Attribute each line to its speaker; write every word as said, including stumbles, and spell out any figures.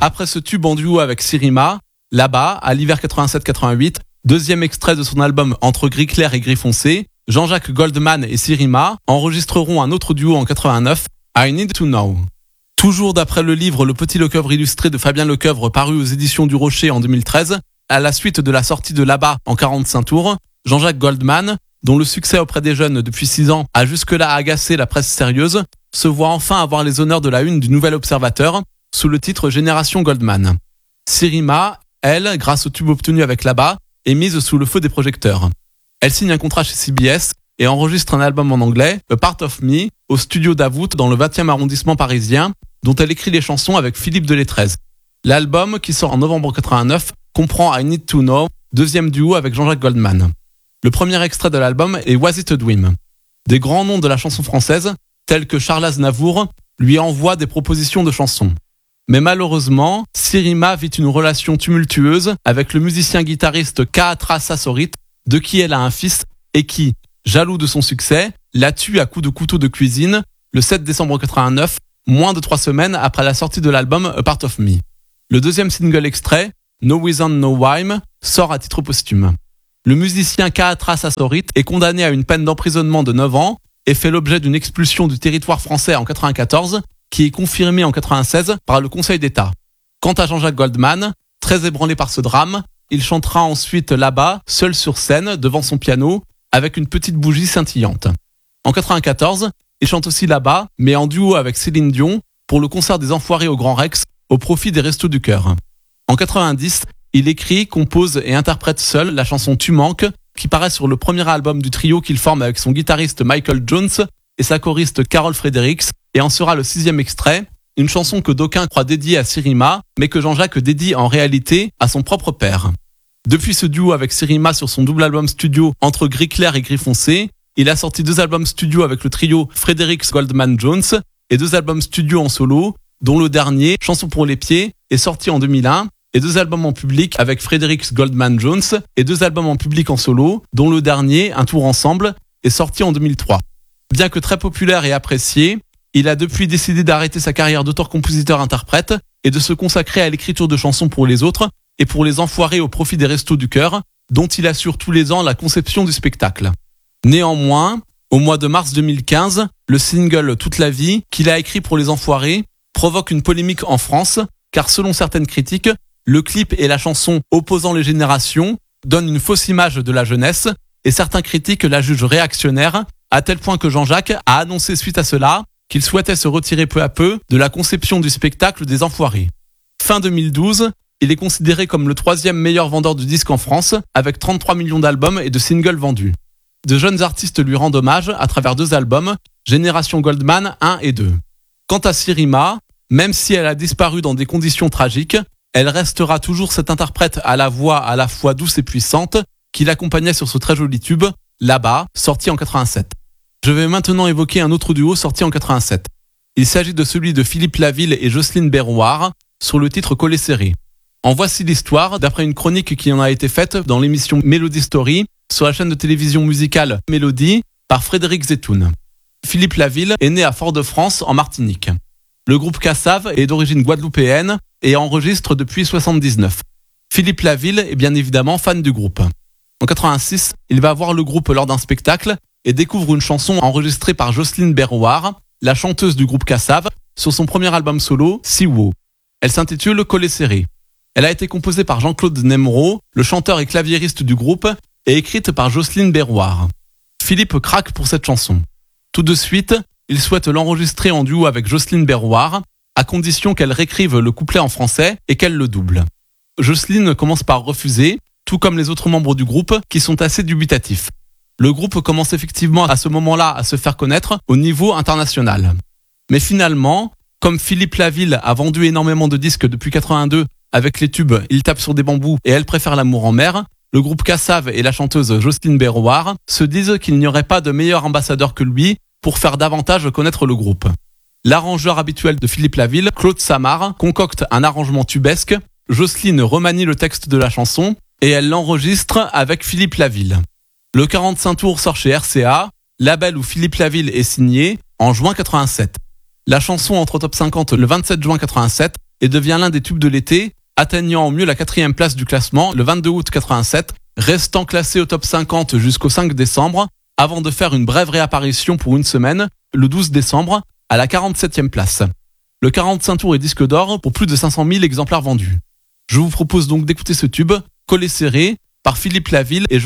Speaker 1: Après ce tube en duo avec Sirima, là-bas, à l'hiver quatre-vingt-sept quatre-vingt-huit, deuxième extrait de son album Entre gris clair et gris foncé, Jean-Jacques Goldman et Sirima enregistreront un autre duo en quatre-vingt-neuf, I Need to Know. Toujours d'après le livre Le Petit Lecoeuvre illustré de Fabien Lecoeuvre paru aux éditions du Rocher en deux mille treize, à la suite de la sortie de Là-bas en quarante-cinq tours, Jean-Jacques Goldman, dont le succès auprès des jeunes depuis six ans a jusque-là agacé la presse sérieuse, se voit enfin avoir les honneurs de la une du Nouvel Observateur sous le titre Génération Goldman. Sirima, elle, grâce au tube obtenu avec Là-bas, est mise sous le feu des projecteurs. Elle signe un contrat chez C B S et enregistre un album en anglais, A Part of Me, au studio Davout dans le vingtième arrondissement parisien, dont elle écrit les chansons avec Philippe Delettrez. L'album, qui sort en novembre quatre-vingt-neuf, comprend I Need to Know, deuxième duo avec Jean-Jacques Goldman. Le premier extrait de l'album est Was It a Dream. Des grands noms de la chanson française, tels que Charles Aznavour, lui envoient des propositions de chansons. Mais malheureusement, Sirima vit une relation tumultueuse avec le musicien-guitariste Kaatra Sassorit, de qui elle a un fils et qui, jaloux de son succès, la tue à coups de couteau de cuisine le sept décembre quatre-vingt-neuf, moins de trois semaines après la sortie de l'album A Part of Me. Le deuxième single extrait, No Reason No Rhyme, sort à titre posthume. Le musicien Kaatra Sassorit est condamné à une peine d'emprisonnement de neuf ans et fait l'objet d'une expulsion du territoire français en quatre-vingt-quatorze, qui est confirmée en quatre-vingt-seize par le Conseil d'État. Quant à Jean-Jacques Goldman, très ébranlé par ce drame, il chantera ensuite Là-bas, seul sur scène, devant son piano, avec une petite bougie scintillante. En quatre-vingt-quatorze, il chante aussi Là-bas, mais en duo avec Céline Dion, pour le concert des Enfoirés au Grand Rex, au profit des Restos du Cœur. En quatre-vingt-dix, il écrit, compose et interprète seul la chanson Tu manques, qui paraît sur le premier album du trio qu'il forme avec son guitariste Michael Jones et sa choriste Carol Fredericks, et en sera le sixième extrait, une chanson que d'aucuns croient dédiée à Sirima, mais que Jean-Jacques dédie en réalité à son propre père. Depuis ce duo avec Sirima sur son double album studio Entre gris clair et gris foncé, il a sorti deux albums studio avec le trio Fredericks Goldman Jones et deux albums studio en solo, dont le dernier, Chanson pour les pieds, est sorti en deux mille un, et deux albums en public avec Fredericks Goldman Jones et deux albums en public en solo, dont le dernier, Un tour ensemble, est sorti en deux mille trois. Bien que très populaire et apprécié, il a depuis décidé d'arrêter sa carrière d'auteur-compositeur-interprète et de se consacrer à l'écriture de chansons pour les autres et pour les Enfoirés au profit des Restos du Cœur, dont il assure tous les ans la conception du spectacle. Néanmoins, au mois de mars deux mille quinze, le single Toute la vie, qu'il a écrit pour les Enfoirés, provoque une polémique en France, car selon certaines critiques, le clip et la chanson opposant les générations donnent une fausse image de la jeunesse, et certains critiques la jugent réactionnaire, à tel point que Jean-Jacques a annoncé suite à cela qu'il souhaitait se retirer peu à peu de la conception du spectacle des Enfoirés. Fin deux mille douze, il est considéré comme le troisième meilleur vendeur de disques en France, avec trente-trois millions d'albums et de singles vendus. De jeunes artistes lui rendent hommage à travers deux albums, Génération Goldman un et deux. Quant à Sirima, même si elle a disparu dans des conditions tragiques, elle restera toujours cette interprète à la voix à la fois douce et puissante qui l'accompagnait sur ce très joli tube, Là-bas, sorti en quatre-vingt-sept. Je vais maintenant évoquer un autre duo sorti en quatre-vingt-sept. Il s'agit de celui de Philippe Laville et Jocelyne Berroir sur le titre Collet serré. En voici l'histoire d'après une chronique qui en a été faite dans l'émission Melody Story sur la chaîne de télévision musicale Mélodie par Frédéric Zetoun. Philippe Laville est né à Fort-de-France en Martinique. Le groupe Cassav est d'origine guadeloupéenne et enregistre depuis soixante-dix-neuf. Philippe Laville est bien évidemment fan du groupe. En quatre-vingt-six, il va voir le groupe lors d'un spectacle et découvre une chanson enregistrée par Jocelyne Berroir, la chanteuse du groupe Cassav, sur son premier album solo, Siwo. Elle s'intitule Collet serré. Elle a été composée par Jean-Claude Nemro, le chanteur et claviériste du groupe, et écrite par Jocelyne Berroir. Philippe craque pour cette chanson. Tout de suite, il souhaite l'enregistrer en duo avec Jocelyne Berroir, à condition qu'elle réécrive le couplet en français et qu'elle le double. Jocelyne commence par refuser, tout comme les autres membres du groupe qui sont assez dubitatifs. Le groupe commence effectivement à ce moment-là à se faire connaître au niveau international. Mais finalement, comme Philippe Laville a vendu énormément de disques depuis quatre-vingt-deux avec les tubes Il tape sur des bambous et Elle préfère l'amour en mer, le groupe Cassav et la chanteuse Jocelyne Berroir se disent qu'il n'y aurait pas de meilleur ambassadeur que lui pour faire davantage connaître le groupe. L'arrangeur habituel de Philippe Laville, Claude Samar, concocte un arrangement tubesque, Jocelyne remanie le texte de la chanson et elle l'enregistre avec Philippe Laville. Le quarante-cinq tours sort chez R C A, label où Philippe Laville est signé, en juin quatre-vingt-sept. La chanson entre au top cinquante le vingt-sept juin quatre-vingt-sept et devient l'un des tubes de l'été, atteignant au mieux la quatrième place du classement le vingt-deux août quatre-vingt-sept, restant classé au top cinquante jusqu'au cinq décembre, avant de faire une brève réapparition pour une semaine, le douze décembre, à la quarante-septième place. Le quarante-cinq tours est disque d'or pour plus de cinq cent mille exemplaires vendus. Je vous propose donc d'écouter ce tube, Collé serré, par Philippe Laville et